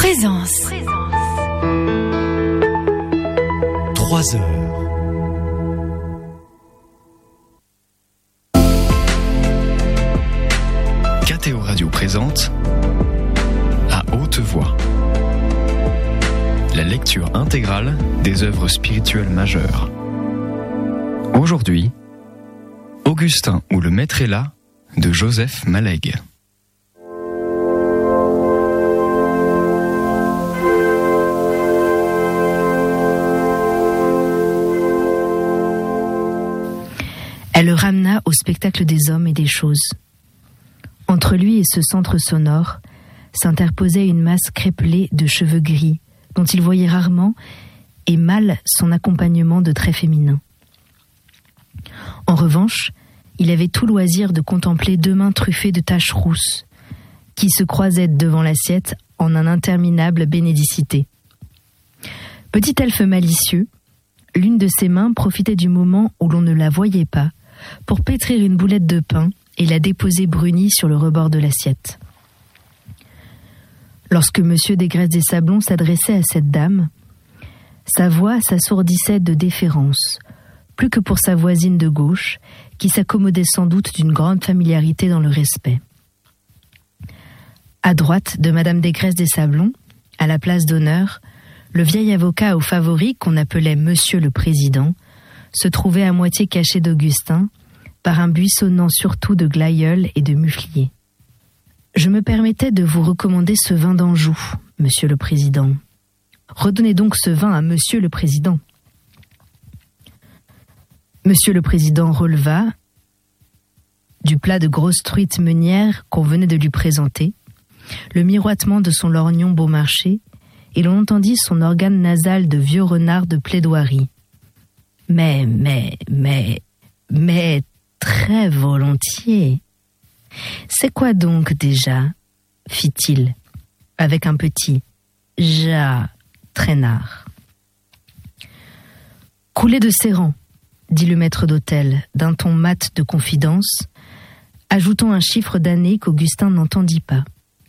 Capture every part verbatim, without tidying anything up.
Présence. Trois heures. K T O Radio présente à haute voix la lecture intégrale des œuvres spirituelles majeures. Aujourd'hui, Augustin ou le Maître est là de Joseph Malègue. Elle le ramena au spectacle des hommes et des choses. Entre lui et ce centre sonore s'interposait une masse crépelée de cheveux gris, dont il voyait rarement et mal son accompagnement de traits féminins. En revanche, il avait tout loisir de contempler deux mains truffées de taches rousses, qui se croisaient devant l'assiette en un interminable bénédicité. Petit elfe malicieux, l'une de ses mains profitait du moment où l'on ne la voyait pas pour pétrir une boulette de pain et la déposer brunie sur le rebord de l'assiette. Lorsque Monsieur Desgraisses des Sablons s'adressait à cette dame, sa voix s'assourdissait de déférence, plus que pour sa voisine de gauche, qui s'accommodait sans doute d'une grande familiarité dans le respect. À droite de Madame Desgraisses des Sablons, à la place d'honneur, le vieil avocat au favori qu'on appelait Monsieur le Président se trouvait à moitié caché d'Augustin par un buissonnant surtout de glaïeuls et de mufliers. Je me permettais de vous recommander ce vin d'Anjou, Monsieur le Président. Redonnez donc ce vin à Monsieur le Président. Monsieur le Président releva du plat de grosse truite meunière qu'on venait de lui présenter le miroitement de son lorgnon Beaumarchais, et l'on entendit son organe nasal de vieux renard de plaidoirie. Mais, mais, mais, mais, très volontiers. C'est quoi donc déjà, fit-il, avec un petit ja traînard. Coulé de ses rangs, dit le maître d'hôtel, d'un ton mat de confidence, ajoutant un chiffre d'année qu'Augustin n'entendit pas.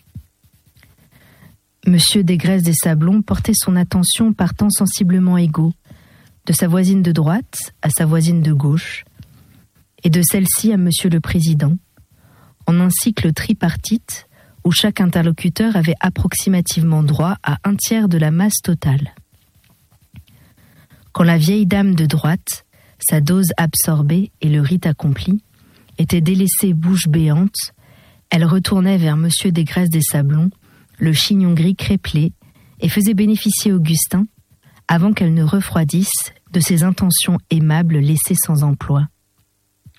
Monsieur Desgraisses des Sablons portait son attention par temps sensiblement égaux, de sa voisine de droite à sa voisine de gauche, et de celle-ci à Monsieur le Président, en un cycle tripartite où chaque interlocuteur avait approximativement droit à un tiers de la masse totale. Quand la vieille dame de droite, sa dose absorbée et le rite accompli, était délaissée bouche béante, elle retournait vers Monsieur Desgraisses des Sablons le chignon gris crépelé et faisait bénéficier Augustin, avant qu'elle ne refroidisse, de ses intentions aimables laissées sans emploi.